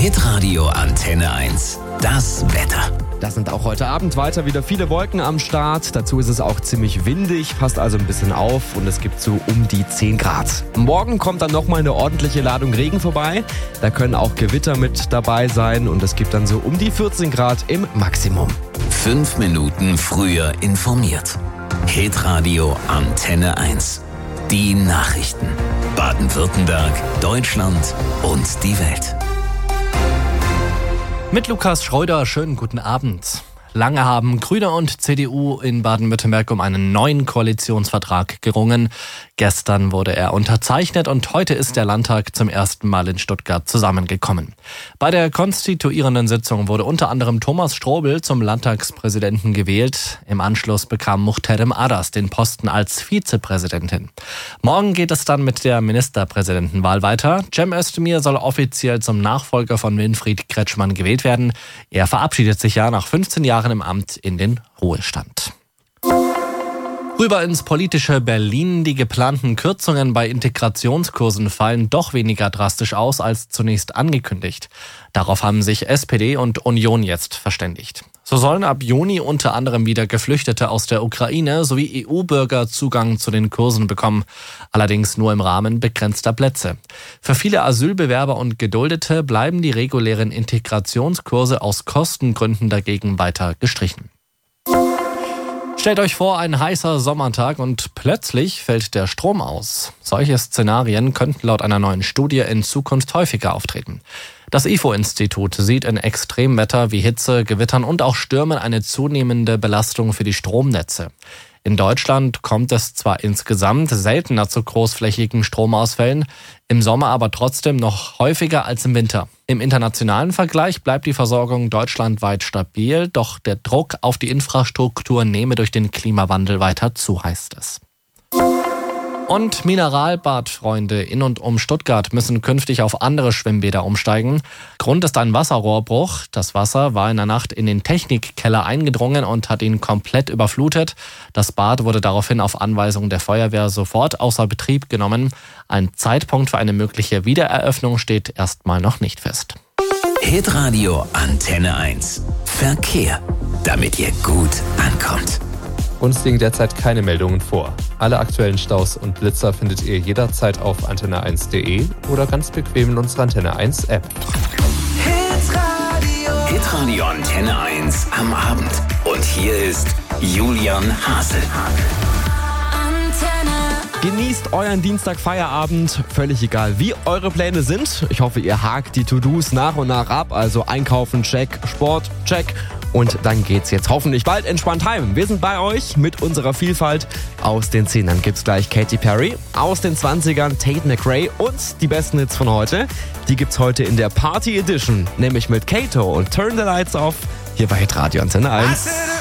Hitradio Antenne 1. Das Wetter. Das sind auch heute Abend weiter wieder viele Wolken am Start. Dazu ist es auch ziemlich windig, passt also ein bisschen auf und es gibt so um die 10 Grad. Morgen kommt dann nochmal eine ordentliche Ladung Regen vorbei. Da können auch Gewitter mit dabei sein und es gibt dann so um die 14 Grad im Maximum. 5 Minuten früher informiert. Hitradio Antenne 1. Die Nachrichten. Baden-Württemberg, Deutschland und die Welt. Mit Lukas Schreuder, schönen guten Abend. Lange haben Grüne und CDU in Baden-Württemberg um einen neuen Koalitionsvertrag gerungen. Gestern wurde er unterzeichnet und heute ist der Landtag zum ersten Mal in Stuttgart zusammengekommen. Bei der konstituierenden Sitzung wurde unter anderem Thomas Strobel zum Landtagspräsidenten gewählt. Im Anschluss bekam Muhterem Aras den Posten als Vizepräsidentin. Morgen geht es dann mit der Ministerpräsidentenwahl weiter. Cem Özdemir soll offiziell zum Nachfolger von Winfried Kretschmann gewählt werden. Er verabschiedet sich ja nach 15 Jahren im Amt in den Ruhestand. Rüber ins politische Berlin. Die geplanten Kürzungen bei Integrationskursen fallen doch weniger drastisch aus als zunächst angekündigt. Darauf haben sich SPD und Union jetzt verständigt. So sollen ab Juni unter anderem wieder Geflüchtete aus der Ukraine sowie EU-Bürger Zugang zu den Kursen bekommen. Allerdings nur im Rahmen begrenzter Plätze. Für viele Asylbewerber und Geduldete bleiben die regulären Integrationskurse aus Kostengründen dagegen weiter gestrichen. Stellt euch vor, ein heißer Sommertag und plötzlich fällt der Strom aus. Solche Szenarien könnten laut einer neuen Studie in Zukunft häufiger auftreten. Das IFO-Institut sieht in Extremwetter wie Hitze, Gewittern und auch Stürmen eine zunehmende Belastung für die Stromnetze. In Deutschland kommt es zwar insgesamt seltener zu großflächigen Stromausfällen, im Sommer aber trotzdem noch häufiger als im Winter. Im internationalen Vergleich bleibt die Versorgung deutschlandweit stabil, doch der Druck auf die Infrastruktur nehme durch den Klimawandel weiter zu, heißt es. Und Mineralbadfreunde in und um Stuttgart müssen künftig auf andere Schwimmbäder umsteigen. Grund ist ein Wasserrohrbruch. Das Wasser war in der Nacht in den Technikkeller eingedrungen und hat ihn komplett überflutet. Das Bad wurde daraufhin auf Anweisung der Feuerwehr sofort außer Betrieb genommen. Ein Zeitpunkt für eine mögliche Wiedereröffnung steht erstmal noch nicht fest. Hitradio Antenne 1. Verkehr, damit ihr gut ankommt. Uns liegen derzeit keine Meldungen vor. Alle aktuellen Staus und Blitzer findet ihr jederzeit auf antenne1.de oder ganz bequem in unserer Antenne 1 App. Hitradio Antenne 1 am Abend. Und hier ist Julian Hasel. Genießt euren Dienstag-Feierabend, völlig egal wie eure Pläne sind. Ich hoffe, ihr hakt die To-Dos nach und nach ab, also Einkaufen, check, Sport, check. Und dann geht's jetzt hoffentlich bald entspannt heim. Wir sind bei euch mit unserer Vielfalt. Aus den 10ern gibt's gleich Katy Perry, aus den 20ern Tate McRae und die besten Hits von heute. Die gibt's heute in der Party Edition, nämlich mit Kato und Turn the Lights Off hier bei Hitradio Antenne 1.